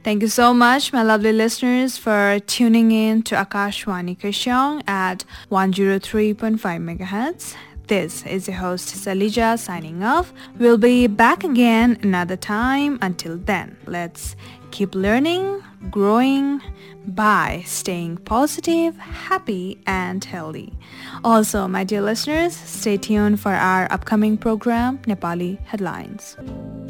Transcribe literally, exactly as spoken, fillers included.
Thank you so much, my lovely listeners, for tuning in to Akashwani Kishyong at one oh three point five megahertz. This is your host Salija signing off. We'll be back again another time. Until then, let's keep learning, growing by staying positive, happy and healthy. Also, my dear listeners, stay tuned for our upcoming program, Nepali Headlines.